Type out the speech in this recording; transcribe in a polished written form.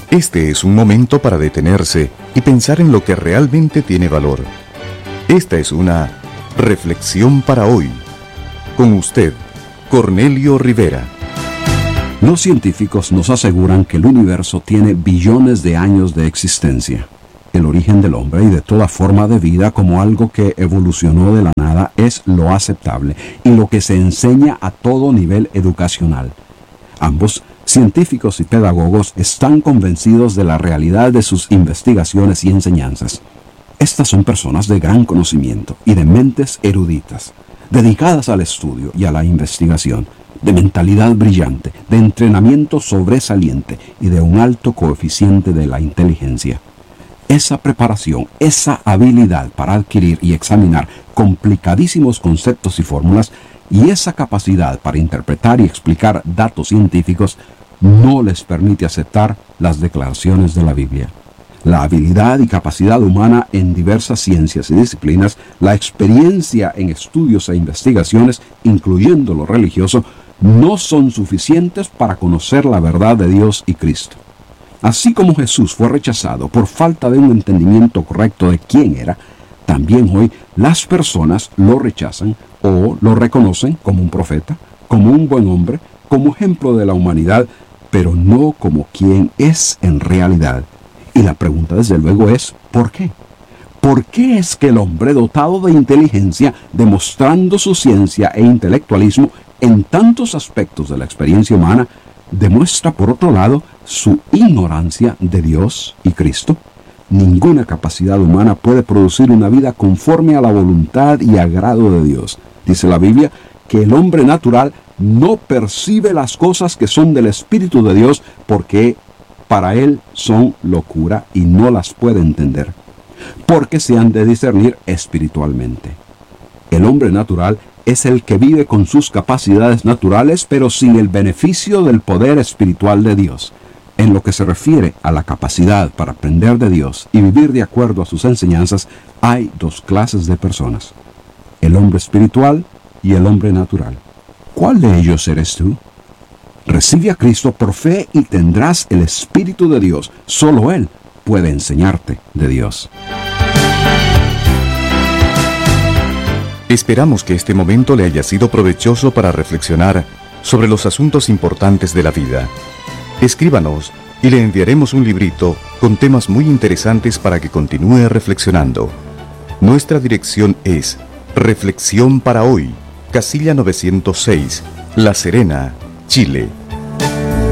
Este es un momento para detenerse y pensar en lo que realmente tiene valor. Esta es una reflexión para hoy. Con usted, Cornelio Rivera. Los científicos nos aseguran que el universo tiene billones de años de existencia. El origen del hombre y de toda forma de vida como algo que evolucionó de la nada es lo aceptable y lo que se enseña a todo nivel educacional. Ambos, científicos y pedagogos, están convencidos de la realidad de sus investigaciones y enseñanzas. Estas son personas de gran conocimiento y de mentes eruditas, dedicadas al estudio y a la investigación, de mentalidad brillante, de entrenamiento sobresaliente y de un alto coeficiente de la inteligencia. Esa preparación, esa habilidad para adquirir y examinar complicadísimos conceptos y fórmulas, y esa capacidad para interpretar y explicar datos científicos no les permite aceptar las declaraciones de la Biblia. La habilidad y capacidad humana en diversas ciencias y disciplinas, la experiencia en estudios e investigaciones, incluyendo lo religioso, no son suficientes para conocer la verdad de Dios y Cristo. Así como Jesús fue rechazado por falta de un entendimiento correcto de quién era, también hoy las personas lo rechazan o lo reconocen como un profeta, como un buen hombre, como ejemplo de la humanidad, pero no como quien es en realidad. Y la pregunta desde luego es, ¿por qué? ¿Por qué es que el hombre dotado de inteligencia, demostrando su ciencia e intelectualismo en tantos aspectos de la experiencia humana, demuestra por otro lado su ignorancia de Dios y Cristo? Ninguna capacidad humana puede producir una vida conforme a la voluntad y agrado de Dios. Dice la Biblia que el hombre natural no percibe las cosas que son del Espíritu de Dios porque para él son locura y no las puede entender, porque se han de discernir espiritualmente. El hombre natural es el que vive con sus capacidades naturales, pero sin el beneficio del poder espiritual de Dios. En lo que se refiere a la capacidad para aprender de Dios y vivir de acuerdo a sus enseñanzas, hay dos clases de personas: el hombre espiritual y el hombre natural. ¿Cuál de ellos eres tú? Recibe a Cristo por fe y tendrás el Espíritu de Dios. Solo Él puede enseñarte de Dios. Esperamos que este momento le haya sido provechoso para reflexionar sobre los asuntos importantes de la vida. Escríbanos y le enviaremos un librito con temas muy interesantes para que continúe reflexionando. Nuestra dirección es Reflexión para Hoy, Casilla 906, La Serena, Chile,